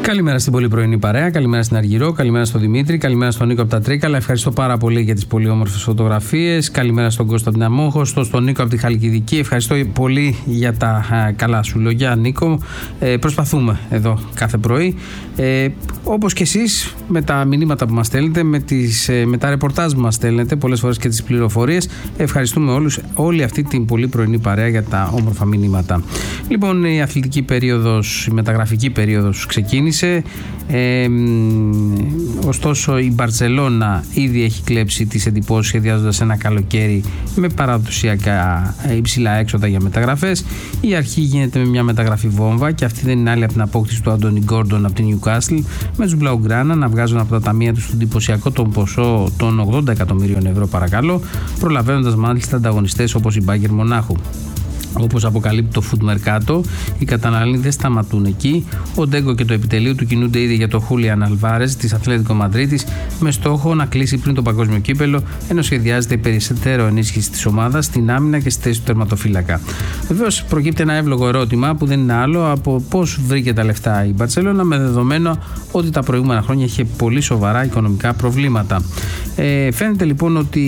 Καλημέρα στην πολύ πρωινή παρέα, καλημέρα στην Αργυρό, καλημέρα στον Δημήτρη, καλημέρα στον Νίκο από τα Τρίκαλα. Ευχαριστώ πάρα πολύ για τις πολύ όμορφες φωτογραφίες. Καλημέρα στον Κώστα από την Αμόχωστο, στον Νίκο από τη Χαλκιδική. Ευχαριστώ πολύ για τα καλά σου λόγια, Νίκο. Προσπαθούμε εδώ κάθε πρωί. Όπως και εσείς, με τα μηνύματα που μας στέλνετε, με τα ρεπορτάζ που μας στέλνετε, πολλές φορές και τις πληροφορίες. Ευχαριστούμε όλη αυτή την πολύ πρωινή παρέα για τα όμορφα μηνύματα. Λοιπόν, η αθλητική περίοδος, η μεταγραφική περίοδος ξεκίνησε. Ωστόσο η Μπαρτσελώνα ήδη έχει κλέψει τις εντυπώσεις σχεδιάζοντας ένα καλοκαίρι με παραδοσιακά υψηλά έξοδα για μεταγραφές. Η αρχή γίνεται με μια μεταγραφή βόμβα και αυτή δεν είναι άλλη από την απόκτηση του Άντονι Γκόρντον από την Newcastle, με τους Blaugrana να βγάζουν από τα ταμεία τους τον εντυπωσιακό τον ποσό των 80 εκατομμυρίων ευρώ, παρακαλώ, προλαβαίνοντας μάλιστα ανταγωνιστές όπως η Bayern Μονάχου. Όπως αποκαλύπτει το Foot Mercato, οι Καταλανοί δεν σταματούν εκεί. Ο Ντέγκο και το επιτελείο του κινούνται ήδη για το Χούλιαν Αλβάρες της Ατλέτικο Μαδρίτης με στόχο να κλείσει πριν το παγκόσμιο κύπελο, ενώ σχεδιάζεται περισσότερο ενίσχυση της ομάδας στην άμυνα και στη θέση του τερματοφύλακα. Βεβαίως, προκύπτει ένα εύλογο ερώτημα που δεν είναι άλλο από πώς βρήκε τα λεφτά η Μπαρτσελώνα, με δεδομένο ότι τα προηγούμενα χρόνια είχε πολύ σοβαρά οικονομικά προβλήματα. Φαίνεται λοιπόν ότι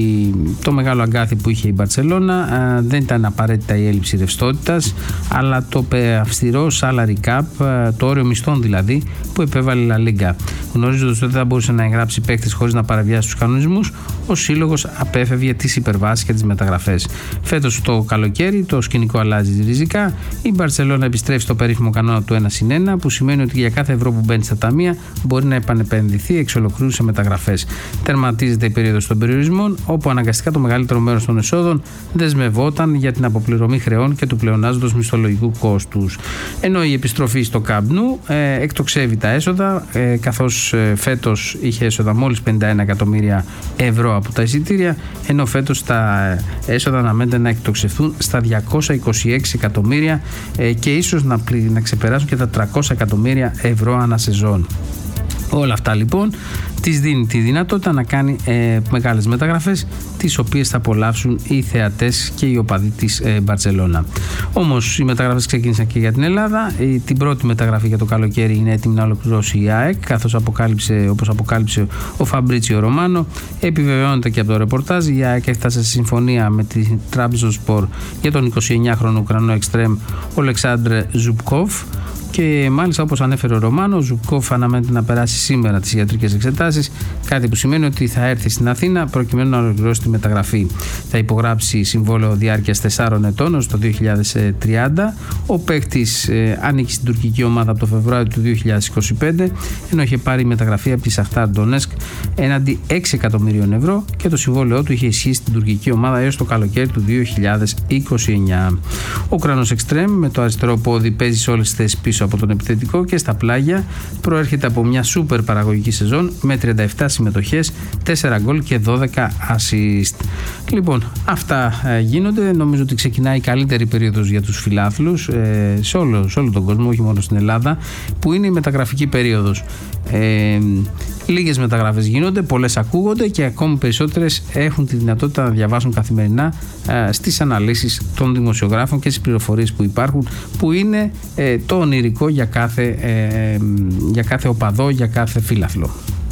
το μεγάλο αγκάθι που είχε η Μπαρτσελώνα δεν ήταν απαραίτητα η έλλειψη ρευστότητας, αλλά το αυστηρό salary cap, το όριο μισθών δηλαδή, που επέβαλε η La Liga. Γνωρίζοντας ότι δεν θα μπορούσε να εγγράψει παίκτες χωρίς να παραβιάσει τους κανονισμούς, ο σύλλογος απέφευγε τις υπερβάσεις και τις μεταγραφές. Φέτος το καλοκαίρι το σκηνικό αλλάζει ριζικά. Η Μπαρτσελώνα επιστρέφει στο περίφημο κανόνα του 1/1, που σημαίνει ότι για κάθε ευρώ που μπαίνει στα ταμεία μπορεί να επανεπενδυθεί εξ ολοκλήρου σε μεταγραφές. Τερματίζεται η περίοδος των περιορισμών, όπου αναγκαστικά το μεγαλύτερο μέρος των εσόδων δεσμευόταν για την αποπληρωμή χρεών και του πλεονάζοντος μισθολογικού κόστους. Ενώ η επιστροφή στο Camp Nou εκτοξεύει τα έσοδα, καθώς φέτος είχε έσοδα μόλις 51 εκατομμύρια ευρώ από τα εισιτήρια, ενώ φέτος τα έσοδα αναμένεται να εκτοξευθούν στα 226 εκατομμύρια και ίσως να ξεπεράσουν και τα 300 εκατομμύρια ευρώ ανά σεζόν. Όλα αυτά λοιπόν της δίνει τη δυνατότητα να κάνει μεγάλες μεταγραφές, τις οποίες θα απολαύσουν οι θεατές και οι οπαδοί της Μπαρτσελώνα. Όμως οι μεταγραφές ξεκίνησαν και για την Ελλάδα. Την πρώτη μεταγραφή για το καλοκαίρι είναι έτοιμη να ολοκληρώσει η ΑΕΚ, καθώς όπως αποκάλυψε ο Φαμπρίτσιο Ρωμάνο. Επιβεβαιώνεται και από το ρεπορτάζ, η ΑΕΚ έφτασε σε συμφωνία με την Τραμπζονσπορ για τον 29χρονο Ουκρανό εξτρέμ Ολεξάντρε Ζουμπκόφ. Και μάλιστα, όπως ανέφερε ο Ρωμάνο, ο Ζουμπκόφ αναμένεται να περάσει σήμερα τις ιατρικές εξετάσεις, κάτι που σημαίνει ότι θα έρθει στην Αθήνα προκειμένου να ολοκληρώσει τη μεταγραφή. Θα υπογράψει συμβόλαιο διάρκειας 4 ετών ως το 2030. Ο παίκτης ανήκει στην τουρκική ομάδα από το Φεβρουάριο του 2025, ενώ είχε πάρει μεταγραφή από τη Σαχτάρ Ντονέσκ έναντι 6 εκατομμυρίων ευρώ και το συμβόλαιό του είχε ισχύσει στην τουρκική ομάδα έως το καλοκαίρι του 2029. Ο Ουκρανός εξτρέμ με το αριστερό πόδι παίζει σε όλες τις θέσεις πίσω από τον επιθετικό και στα πλάγια, προέρχεται από μια σούπερ παραγωγική σεζόν με 37 συμμετοχές, 4 γκολ και 12 assist. Λοιπόν, αυτά γίνονται. Νομίζω ότι ξεκινάει η καλύτερη περίοδος για τους φιλάθλους σε όλο τον κόσμο, όχι μόνο στην Ελλάδα, που είναι η μεταγραφική περίοδος. Λίγες μεταγραφές γίνονται, πολλές ακούγονται και ακόμη περισσότερες έχουν τη δυνατότητα να διαβάσουν καθημερινά στις αναλύσεις των δημοσιογράφων και στις πληροφορίες που υπάρχουν, που είναι το ονειρικό για κάθε οπαδό, για κάθε φίλαθλο.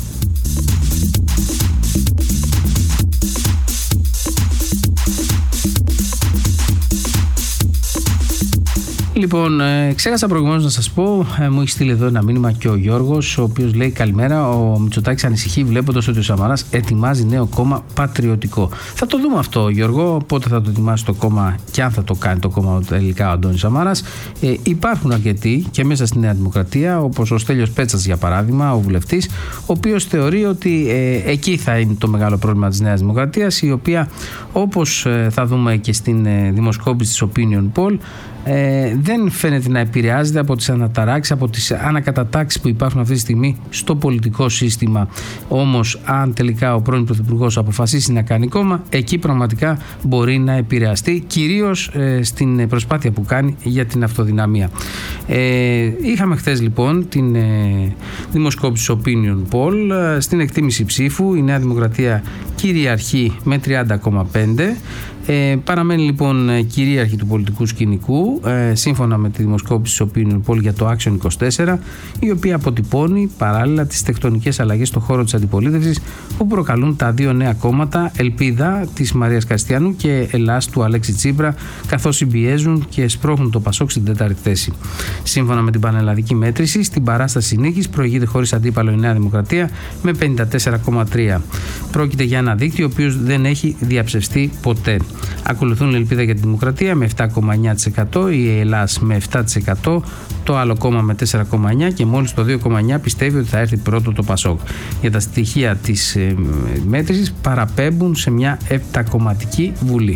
Λοιπόν, ξέχασα προηγουμένως να σας πω, μου έχει στείλει εδώ ένα μήνυμα και ο Γιώργος, ο οποίος λέει: καλημέρα, ο Μητσοτάκης ανησυχεί βλέποντας ότι ο Σαμαράς ετοιμάζει νέο κόμμα πατριωτικό. Θα το δούμε αυτό, Γιώργο, πότε θα το ετοιμάσει το κόμμα και αν θα το κάνει το κόμμα τελικά ο Αντώνης Σαμαράς. Υπάρχουν αρκετοί και μέσα στη Νέα Δημοκρατία, όπως ο Στέλιος Πέτσας για παράδειγμα, ο βουλευτής, ο οποίος θεωρεί ότι εκεί θα είναι το μεγάλο πρόβλημα της Νέας Δημοκρατίας, η οποία, όπως θα δούμε και στην δημοσκόπηση της Opinion Poll, δεν φαίνεται να επηρεάζεται από τις αναταράξεις, από τις ανακατατάξεις που υπάρχουν αυτή τη στιγμή στο πολιτικό σύστημα. Όμως, αν τελικά ο πρώην Πρωθυπουργός αποφασίσει να κάνει κόμμα, εκεί πραγματικά μπορεί να επηρεαστεί, κυρίως στην προσπάθεια που κάνει για την αυτοδυναμία. Είχαμε χθες λοιπόν την δημοσκόπηση Opinion Poll. Στην εκτίμηση ψήφου η Νέα Δημοκρατία κυριαρχεί με 30,5%. Παραμένει λοιπόν κυρίαρχη του πολιτικού σκηνικού, σύμφωνα με τη δημοσκόπηση της Opinion Poll για το Action 24, η οποία αποτυπώνει παράλληλα τις τεκτονικές αλλαγές στον χώρο της αντιπολίτευσης που προκαλούν τα δύο νέα κόμματα, Ελπίδα της Μαρίας Κριστιανού και Ελλάς του Αλέξη Τσίπρα, καθώς συμπιέζουν και σπρώχνουν το Πασόκ στην τέταρτη θέση. Σύμφωνα με την πανελλαδική μέτρηση, στην παράσταση νίκης προηγείται χωρίς αντίπαλο η Νέα Δημοκρατία με 54,3%. Πρόκειται για ένα δίκτυο ο οποίος δεν έχει διαψευστεί ποτέ. Ακολουθούν η Ελπίδα για τη Δημοκρατία με 7,9%, η Ελλάς με 7%, το άλλο κόμμα με 4,9% και μόλις το 2,9% πιστεύει ότι θα έρθει πρώτο το Πασόκ. Για τα στοιχεία της μέτρησης παραπέμπουν σε μια επτακομματική βουλή.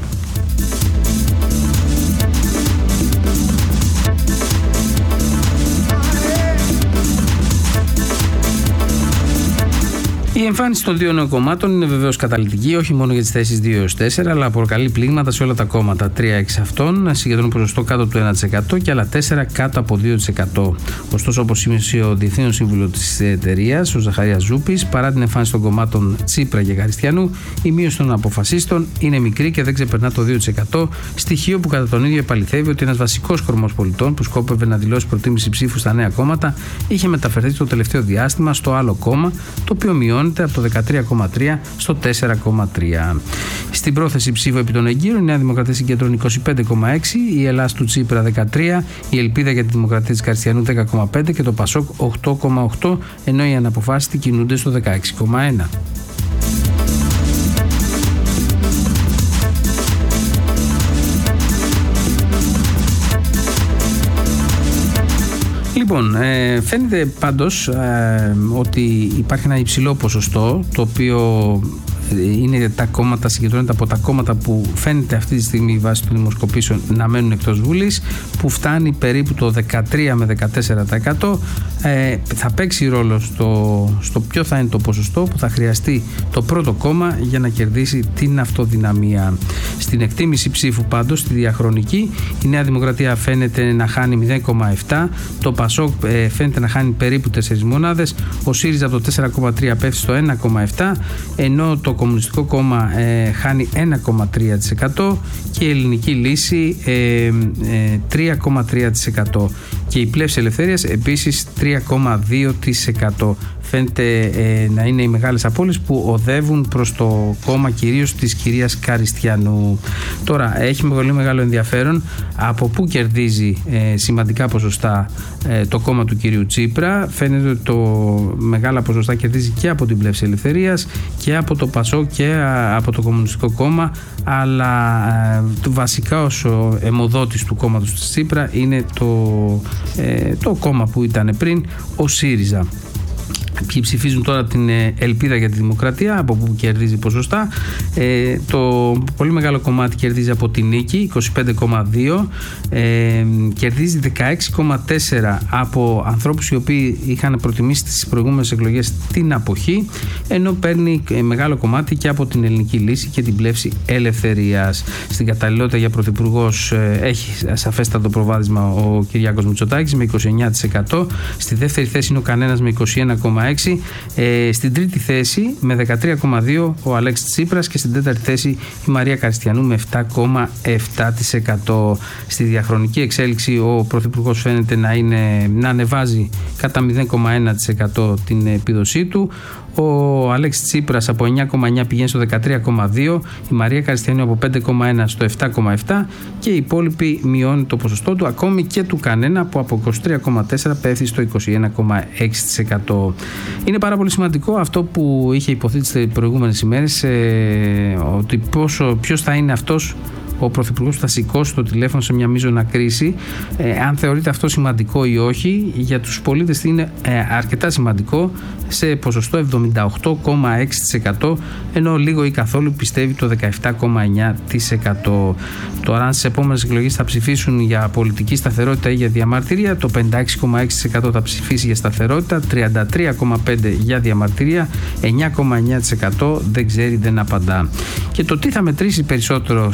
Η εμφάνιση των δύο νέων κομμάτων είναι βεβαίως καταλυτική, όχι μόνο για τις θέσεις 2 έως 4, αλλά προκαλεί πλήγματα σε όλα τα κόμματα. 3 εξ αυτών συγκεντρώνουν ποσοστό κάτω του 1% και άλλα 4 κάτω από 2%. Ωστόσο, όπως σήμισε ο Διευθύνων Σύμβουλος της εταιρείας, ο Ζαχαρίας Ζούπης, παρά την εμφάνιση των κομμάτων Τσίπρα και Κριστιανού, η μείωση των αποφασίστων είναι μικρή και δεν ξεπερνά το 2%, στοιχείο που κατά τον ίδιο επαληθεύει ότι ένας βασικός κορμός πολιτών που σκόπευε να δηλώσει προτίμηση ψήφου στα νέα κόμματα είχε μεταφερθεί το τελευταίο διάστημα στο άλλο κόμμα, το οποίο μειώνεται από το 13,3% στο 4,3%. Στην πρόθεση ψήφου επί των εγκύρων, η Νέα Δημοκρατία συγκεντρώνει 25,6%, η Ελλάς του Τσίπρα 13%, η Ελπίδα για τη Δημοκρατία της Κριστιανού 10,5% και το Πασόκ 8,8%, ενώ οι αναποφάσιστοι κινούνται στο 16,1%. Λοιπόν, φαίνεται πάντως ότι υπάρχει ένα υψηλό ποσοστό, το οποίο είναι τα κόμματα, συγκεντρώνεται από τα κόμματα που φαίνεται αυτή τη στιγμή βάσει των δημοσκοπήσεων να μένουν εκτός Βουλής, που φτάνει περίπου το 13 με 14%. Θα παίξει ρόλο στο ποιο θα είναι το ποσοστό που θα χρειαστεί το πρώτο κόμμα για να κερδίσει την αυτοδυναμία. Στην εκτίμηση ψήφου πάντως, στη διαχρονική, η Νέα Δημοκρατία φαίνεται να χάνει 0,7%, το Πασόκ φαίνεται να χάνει περίπου 4 μονάδες, ο ΣΥΡΙΖΑ από το 4,3% πέφτει στο 1,7%, ενώ το Κομμουνιστικό Κόμμα χάνει 1,3% και η Ελληνική Λύση 3,3% και η Πλεύση Ελευθερίας επίσης 3,2%. Φαίνεται να είναι οι μεγάλες απώλειες που οδεύουν προς το κόμμα κυρίως της κυρίας Κριστιανού. Τώρα έχει πολύ μεγάλο ενδιαφέρον από πού κερδίζει σημαντικά ποσοστά το κόμμα του κυρίου Τσίπρα. Φαίνεται ότι το μεγάλα ποσοστά κερδίζει και από την Πλεύση Ελευθερίας και από το Πασόκ και από το Κομμουνιστικό Κόμμα, αλλά βασικά ως αιμοδότης του κόμματος της Τσίπρα είναι το κόμμα που ήταν πριν, ο ΣΥΡΙΖΑ. Ποιοι ψηφίζουν τώρα την Ελπίδα για τη Δημοκρατία, από που κερδίζει ποσοστά. Το πολύ μεγάλο κομμάτι κερδίζει από τη Νίκη, 25,2%, κερδίζει 16,4% από ανθρώπους οι οποίοι είχαν προτιμήσει στις προηγούμενες εκλογές την αποχή, ενώ παίρνει μεγάλο κομμάτι και από την Ελληνική Λύση και την Πλεύση Ελευθερίας. Στην καταλληλότητα για πρωθυπουργός έχει σαφέστατο προβάδισμα ο Κυριάκος Μητσοτάκης με 29%, στη δεύτερη θέση είναι ο Κανένας με 21,6%, στην τρίτη θέση με 13,2% ο Αλέξης Τσίπρας και στην τέταρτη θέση η Μαρία Κριστιανού με 7,7%. Στη διαχρονική εξέλιξη ο Πρωθυπουργός φαίνεται να ανεβάζει κατά 0,1% την επίδοσή του. Ο Αλέξης Τσίπρας από 9,9 πηγαίνει στο 13,2%, η Μαρία Κριστιανού από 5,1 στο 7,7% και οι υπόλοιποι μειώνει το ποσοστό του, ακόμη και του Κανένα που από 23,4 πέφτει στο 21,6%. Είναι πάρα πολύ σημαντικό αυτό που είχε υποθεί τις προηγούμενες ημέρες, ότι ποιος θα είναι αυτός ο Πρωθυπουργός που θα σηκώσει το τηλέφωνο σε μια μείζωνα κρίση. Αν θεωρείται αυτό σημαντικό ή όχι, για τους πολίτες είναι αρκετά σημαντικό, σε ποσοστό 78,6%, ενώ λίγο ή καθόλου πιστεύει το 17,9%. Τώρα, αν στις επόμενες εκλογές θα ψηφίσουν για πολιτική σταθερότητα ή για διαμαρτυρία, το 56,6% θα ψηφίσει για σταθερότητα, 33,5% για διαμαρτυρία, 9,9% δεν ξέρει, δεν απαντά. Και το τι θα μετρήσει περισσότερο στην τελική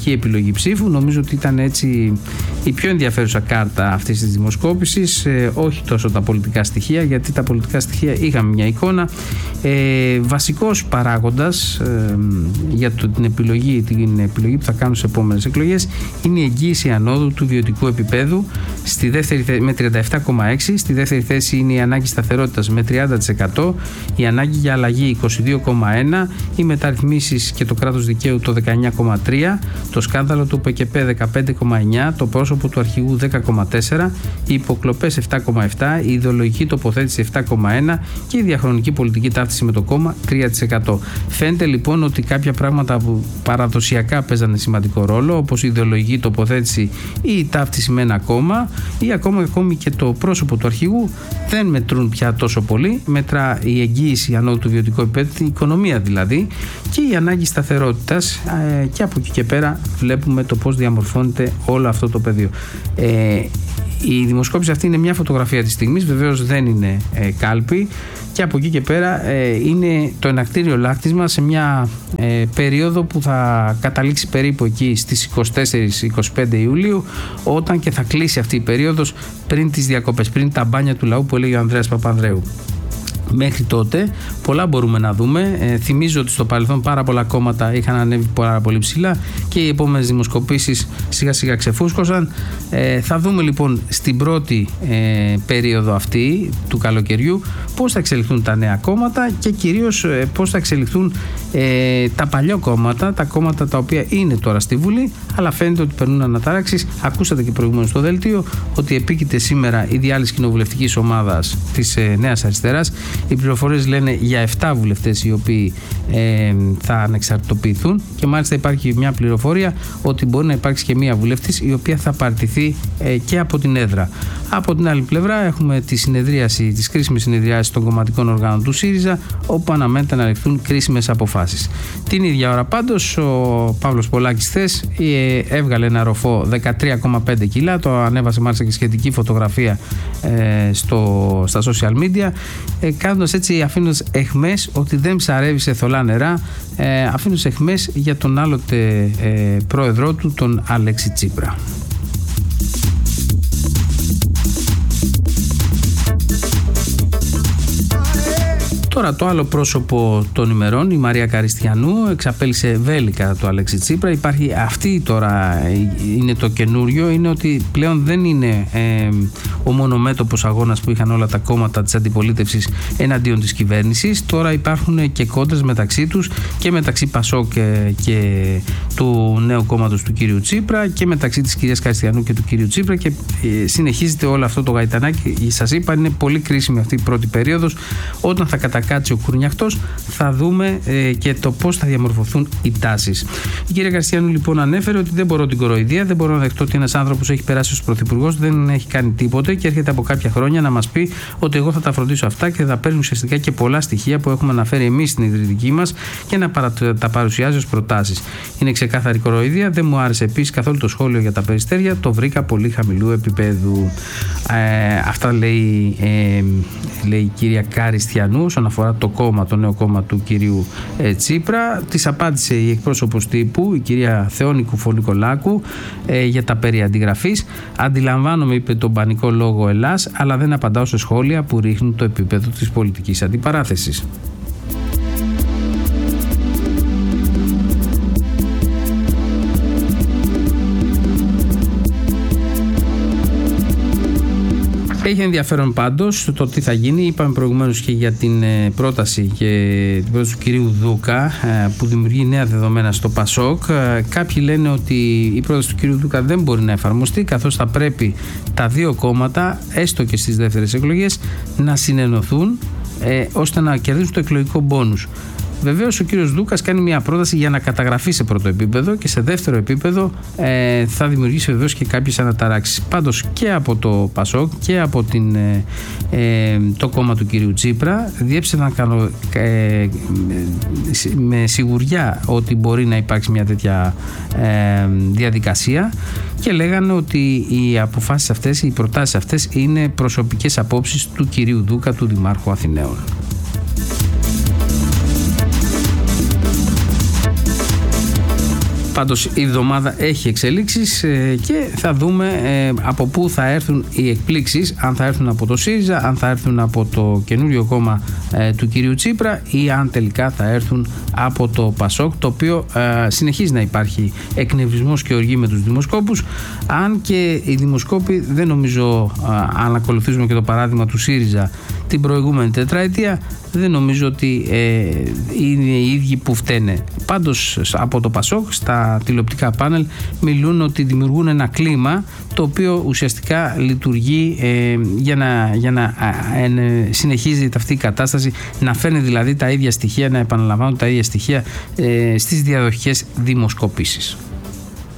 τελική επιλογή ψήφου. Νομίζω ότι ήταν έτσι η πιο ενδιαφέρουσα κάρτα αυτής της δημοσκόπησης, όχι τόσο τα πολιτικά στοιχεία, γιατί τα πολιτικά στοιχεία είχαμε μια εικόνα. Βασικός παράγοντας για την επιλογή που θα κάνουν στις επόμενες εκλογές είναι η εγγύηση ανόδου του βιωτικού επίπεδου στη δεύτερη, με 37,6%. Στη δεύτερη θέση είναι η ανάγκη σταθερότητας με 30%, η ανάγκη για αλλαγή 22,1%, οι μεταρρυθμίσεις και το κράτος δικαίου το 19,3%, το σκάνδαλο του ΠΚΠ 15,9%, το πρόσωπο του αρχηγού 10,4%, οι υποκλοπές 7,7%, η ιδεολογική τοποθέτηση 7,1% και η διαχρονική πολιτική ταύτιση με το κόμμα 3%. Φαίνεται λοιπόν ότι κάποια πράγματα που παραδοσιακά παίζανε σημαντικό ρόλο, όπως η ιδεολογική τοποθέτηση ή η ταύτιση με ένα κόμμα ή ακόμη και το πρόσωπο του αρχηγού, δεν μετρούν πια τόσο πολύ. Μετρά η εγγύηση ανώτου του βιωτικού επίπεδου, η οικονομία δηλαδή, και η ανάγκη σταθερότητας, και από εκεί και πέρα βλέπουμε το πώς διαμορφώνεται όλο αυτό το πεδίο. Η δημοσκόπηση αυτή είναι μια φωτογραφία της στιγμής, βεβαίως δεν είναι κάλπη, και από εκεί και πέρα είναι το ενακτήριο λάκτισμα σε μια περίοδο που θα καταλήξει περίπου εκεί στις 24-25 Ιουλίου, όταν και θα κλείσει αυτή η περίοδος πριν τις διακοπές, πριν τα μπάνια του λαού που έλεγε ο Ανδρέας Παπανδρέου. Μέχρι τότε πολλά μπορούμε να δούμε. Θυμίζω ότι στο παρελθόν πάρα πολλά κόμματα είχαν ανέβει πάρα πολύ ψηλά και οι επόμενες δημοσκοπήσεις σιγά σιγά ξεφούσκωσαν. Θα δούμε λοιπόν στην πρώτη περίοδο αυτή του καλοκαιριού πώς θα εξελιχθούν τα νέα κόμματα και κυρίως πώς θα εξελιχθούν τα παλιά κόμματα, τα κόμματα τα οποία είναι τώρα στη Βουλή, αλλά φαίνεται ότι περνούν ανατάραξεις. Ακούσατε και προηγουμένως στο δελτίο ότι επίκειται σήμερα η διάλυση κοινοβουλευτικής ομάδας της Νέας Αριστεράς. Οι πληροφορίες λένε για 7 βουλευτές οι οποίοι θα ανεξαρτητοποιηθούν, και μάλιστα υπάρχει μια πληροφορία ότι μπορεί να υπάρξει και μια βουλευτής η οποία θα παρτιθεί και από την έδρα. Από την άλλη πλευρά έχουμε τη συνεδρίαση, τις κρίσιμες συνεδριάσεις των κομματικών οργάνων του ΣΥΡΙΖΑ, όπου αναμένεται να ληφθούν κρίσιμες αποφάσεις. Την ίδια ώρα πάντως ο Παύλος Πολάκης χθες έβγαλε ένα ροφό 13,5 κιλά, το ανέβασε μάλιστα και σχετική φωτογραφία στα social media, κάνοντας έτσι, αφήνοντας αιχμές ότι δεν ψαρεύει σε θολά νερά, αφήνοντας αιχμές για τον άλλοτε πρόεδρό του, τον Αλέξη Τσίπρα. Τώρα το άλλο πρόσωπο των ημερών, η Μαρία Καριστιανού, εξαπέλυσε βέλη κατά του Αλέξη Τσίπρα. Υπάρχει αυτή τώρα, είναι το καινούριο, είναι ότι πλέον δεν είναι ο μονομέτωπος αγώνας που είχαν όλα τα κόμματα της αντιπολίτευσης εναντίον της κυβέρνησης. Τώρα υπάρχουν και κόντρες μεταξύ τους, και μεταξύ Πασόκ και του νέου κόμματος του κύριου Τσίπρα, και μεταξύ της κυρίας Καριστιανού και του κύριου Τσίπρα, και συνεχίζεται όλο αυτό το γαϊτανάκι. Σας είπα, είναι πολύ κρίσιμη αυτή η πρώτη περίοδος. Όταν θα κάτσει ο κουρνιαχτός, θα δούμε και το πώς θα διαμορφωθούν οι τάσεις. Η κυρία Καριστιανού λοιπόν ανέφερε ότι δεν μπορώ την κοροϊδία, δεν μπορώ να δεχτώ ότι ένας άνθρωπος έχει περάσει ως πρωθυπουργός, δεν έχει κάνει τίποτε και έρχεται από κάποια χρόνια να μας πει ότι εγώ θα τα φροντίσω αυτά, και θα παίρνει ουσιαστικά και πολλά στοιχεία που έχουμε αναφέρει εμείς στην ιδρυτική μας και να τα παρουσιάζει ως προτάσεις. Είναι ξεκάθαρη κοροϊδία. Δεν μου άρεσε επίσης καθόλου το σχόλιο για τα περιστέρια, το βρήκα πολύ χαμηλού επίπεδου. Αυτά λέει η κυρία Καριστιανού όσον αφορά το κόμμα, το νέο κόμμα του κυρίου Τσίπρα. Της απάντησε η εκπρόσωπος τύπου, η κυρία Θεόνη Κουφονικολάκου, για τα περί αντιγραφής. Αντιλαμβάνομαι, είπε, τον πανικό λόγο Ελλάς, αλλά δεν απαντάω σε σχόλια που ρίχνουν το επίπεδο της πολιτικής αντιπαράθεσης. Έχει ενδιαφέρον πάντως το τι θα γίνει. Είπαμε προηγουμένως και για την πρόταση του κυρίου Δούκα που δημιουργεί νέα δεδομένα στο Πασόκ. Κάποιοι λένε ότι η πρόταση του κυρίου Δούκα δεν μπορεί να εφαρμοστεί, καθώς θα πρέπει τα δύο κόμματα, έστω και στις δεύτερες εκλογές, να συνενωθούν ώστε να κερδίσουν το εκλογικό μπόνους. Βεβαίως ο κύριος Δούκας κάνει μια πρόταση για να καταγραφεί σε πρώτο επίπεδο, και σε δεύτερο επίπεδο θα δημιουργήσει βεβαίως και κάποιες αναταράξεις. Πάντως και από το Πασόκ και από το κόμμα του κυρίου Τσίπρα διέψευαν με σιγουριά ότι μπορεί να υπάρξει μια τέτοια διαδικασία, και λέγανε ότι οι αποφάσεις αυτές, οι προτάσεις αυτές είναι προσωπικές απόψεις του κυρίου Δούκα, του Δημάρχου Αθηναίων. Πάντως η εβδομάδα έχει εξελίξεις και θα δούμε από πού θα έρθουν οι εκπλήξεις, αν θα έρθουν από το ΣΥΡΙΖΑ, αν θα έρθουν από το καινούριο κόμμα του κυρίου Τσίπρα ή αν τελικά θα έρθουν από το ΠΑΣΟΚ, το οποίο συνεχίζει να υπάρχει εκνευρισμός και οργή με τους δημοσκόπους, αν και οι δημοσκόποι δεν νομίζω, αν ακολουθήσουμε και το παράδειγμα του ΣΥΡΙΖΑ την προηγούμενη τετραετία, δεν νομίζω ότι είναι οι ίδιοι που φταίνε. Πάντως από το ΠΑΣΟΚ στα τηλεοπτικά πάνελ μιλούν ότι δημιουργούν ένα κλίμα το οποίο ουσιαστικά λειτουργεί για να συνεχίζεται αυτή η κατάσταση, να φέρνει δηλαδή τα ίδια στοιχεία, να επαναλαμβάνουν τα ίδια στοιχεία στις διαδοχικές δημοσκοπήσεις.